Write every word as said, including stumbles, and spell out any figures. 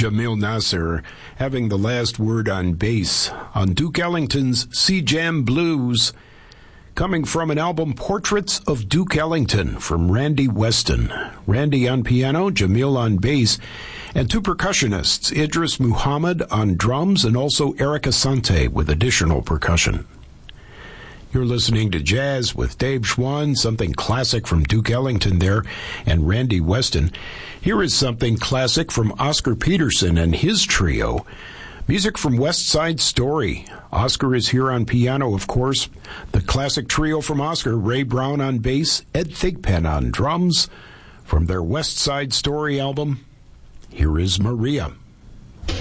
Jamil Nasser having the last word on bass on Duke Ellington's Sea-Jam Blues, coming from an album Portraits of Duke Ellington from Randy Weston. Randy on piano, Jamil on bass, and two percussionists, Idris Muhammad on drums and also Eric Asante with additional percussion. You're listening to Jazz with Dave Schwann, something classic from Duke Ellington there and Randy Weston. Here is something classic from Oscar Peterson and his trio. Music from West Side Story. Oscar is here on piano, of course. The classic trio from Oscar, Ray Brown on bass, Ed Thigpen on drums. From their West Side Story album, here is Maria.